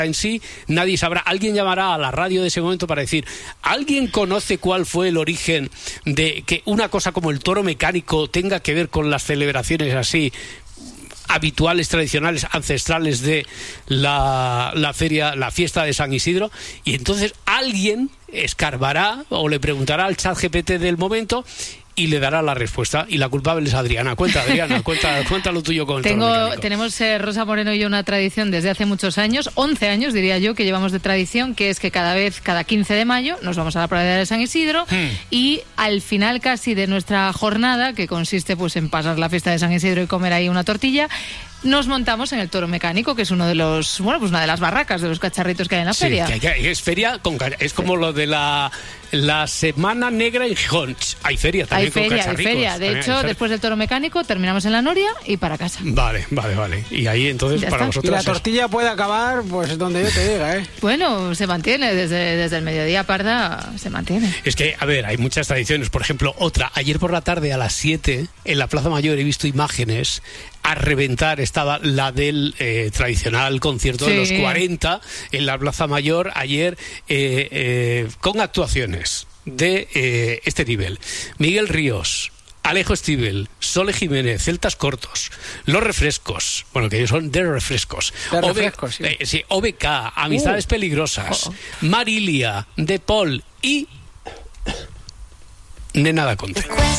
en sí, nadie sabrá. Alguien llamará a la radio de ese momento para decir, ¿alguien conoce cuál fue el origen de que una cosa como el toro mecánico tenga que ver con las celebraciones así habituales, tradicionales, ancestrales de la feria, la fiesta de San Isidro? Y entonces alguien escarbará o le preguntará al chat GPT del momento y le dará la respuesta. Y la culpable es Adriana. Adriana, cuenta lo tuyo con el toro mecánico. Tenemos Rosa Moreno y yo una tradición desde hace muchos años, 11 años diría yo, que llevamos de tradición, que es que cada 15 de mayo nos vamos a la pradera de San Isidro y al final casi de nuestra jornada, que consiste pues en pasar la fiesta de San Isidro y comer ahí una tortilla, nos montamos en el toro mecánico, que es uno de los, una de las barracas de los cacharritos que hay en la feria. Es feria es como lo de la Semana Negra en Gijón. Hay feria también con cacharricos. Hay feria. De hecho, después del toro mecánico terminamos en la Noria y para casa. Vale. Y ahí entonces para vosotros. Y la tortilla puede acabar pues donde yo te diga, ¿eh? Bueno, se mantiene desde el mediodía, Parda, se mantiene. Es que, a ver, hay muchas tradiciones. Por ejemplo, ayer por la tarde a las 7 en la Plaza Mayor he visto imágenes. A reventar estaba la del tradicional concierto de los 40 en la Plaza Mayor ayer, con actuaciones de este nivel: Miguel Ríos, Alejo Stivel, Sole Jiménez, Celtas Cortos, Los Refrescos, que ellos son de refrescos, sí. OBK, Amistades Peligrosas, Marilia, De Paul y Nena da Conte.